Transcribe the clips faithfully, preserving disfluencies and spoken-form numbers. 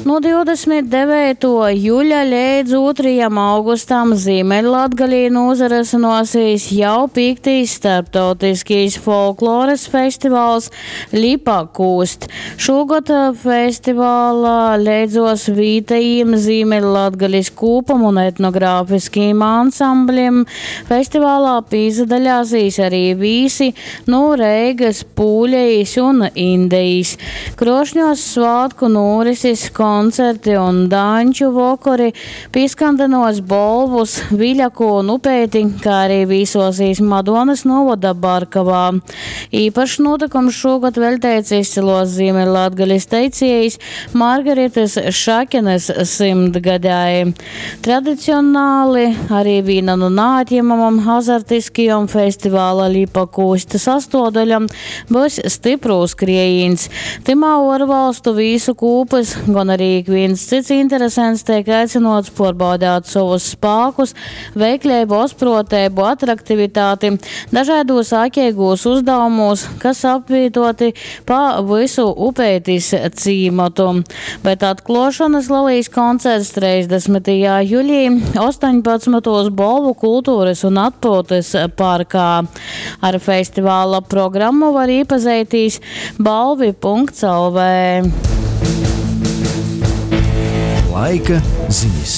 No divdesmit devītā jūļa līdz otrajam augustam Ziemeļlatgalī nozarasinosies jau piektīs starptautiskīs folkloras festivāls Lipakūst. Šogad festivālā leidzos vītajiem Ziemeļlatgalis kūpam un etnogrāfiskiem ansambļiem. Festivālā pīzadaļāsīs arī vīsi no Reigas, Pūļejas un Indijas. Krošņos svātku norisis koncerti un daņču vokori, piskandenos bolvus, viļaku un upēti, kā arī vīsosīs Madonas novada Barkavā. Īpašs notikums šogad veltēts izcilos Ziemeļlatgalis teicējs Margaritas Šakenes simtgadēji. Tradicionāli arī viena no neatņemamam azartiskajam festivāla Lipakūsta sastāvdaļam būs stiprūs skrējiens. Timā orvalstu vīsu kūpes, gan arī ik viens cits interesants tiek aicinots porbaudāt savus spākus, veikļēbu, osprotēbu, atraktivitāti, dažādos āķēgos uzdevumos, kas apvietoti pa visu upētis cīmatu. Bet atklošanas lalīs koncerts trīsdesmitajā jūļī astoņpadsmitajā Bolvu kultūras un atpūtas parkā. Ar festivāla programmu var iepazīties balvi punkts el vē. Laika ziņas.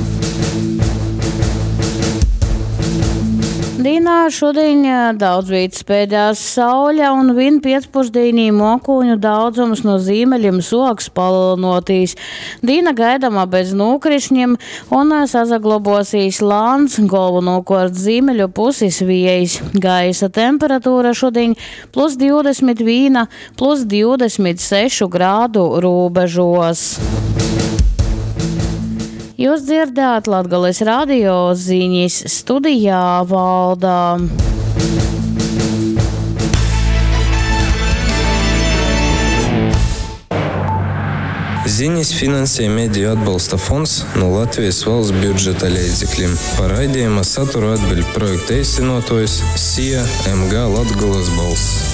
Dīnā šodien daudz vītas spēdās sauļa un vien piecpušdīnī mokuņu daudzums no zīmeļiem soks palielinotīs. Dīna gaidāmā bez nūkrišņiem un sazaglobosīs lāns, galvenokārt zīmeļu pusis viejas. Gaisa temperatūra šodien plus divdesmit viena, plus divdesmit seši grādu rūbežos. Jūs dzirdāt Latgales radio ziņas, studijā Valda. Ziņas finansē Mediju atbalsta fonds no Latvijas valsts budžeta līdzekļiem. Par raidījuma saturu atbild projekta īstenotājs S I A M G Latgales balss.